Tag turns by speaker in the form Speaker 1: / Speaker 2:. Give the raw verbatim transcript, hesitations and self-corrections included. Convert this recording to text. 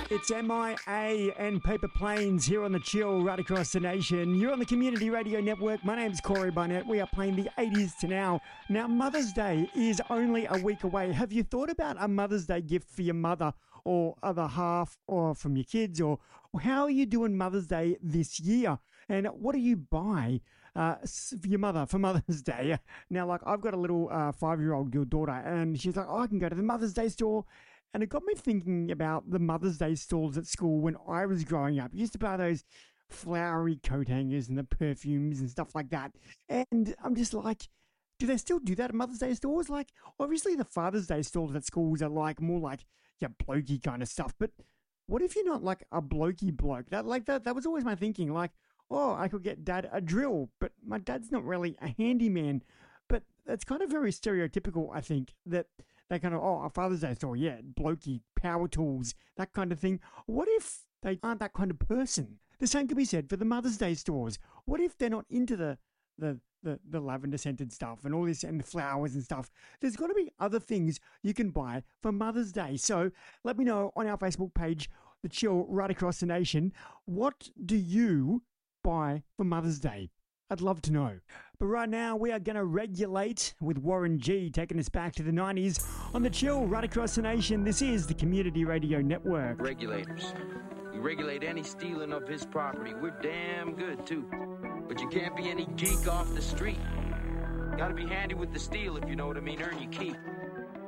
Speaker 1: It's M I A and Paper Planes here on the Chill right across the nation. You're on the Community Radio Network. My name's Corey Barnett. We are playing the eighties to now. Now, Mother's Day is only a week away. Have you thought about a Mother's Day gift for your mother or other half or from your kids? Or how are you doing Mother's Day this year? And what do you buy uh, for your mother for Mother's Day? Now, like, I've got a little uh, five-year-old girl daughter, and she's like, oh, I can go to the Mother's Day store. And it got me thinking about the Mother's Day stalls at school when I was growing up. I used to buy those flowery coat hangers and the perfumes and stuff like that. And I'm just like, do they still do that at Mother's Day stores? Like, obviously the Father's Day stalls at schools are like more like, yeah, blokey kind of stuff. But what if you're not like a blokey bloke? That like that that was always my thinking. Like, oh, I could get dad a drill, but my dad's not really a handyman. But it's kind of very stereotypical, I think, that they kind of, oh, a Father's Day store, yeah, blokey, power tools, that kind of thing. What if they aren't that kind of person? The same could be said for the Mother's Day stores. What if they're not into the the the, the lavender scented stuff and all this and the flowers and stuff? There's got to be other things you can buy for Mother's Day. So let me know on our Facebook page, The Chill right across the nation, what do you buy for Mother's Day? I'd love to know. But right now, we are going to regulate with Warren G, taking us back to the nineties on The Chill right across the nation. This is the Community Radio Network.
Speaker 2: Regulators. We regulate any stealing of his property. We're damn good, too. But you can't be any geek off the street. Gotta be handy with the steel, if you know what I mean. Earn your keep.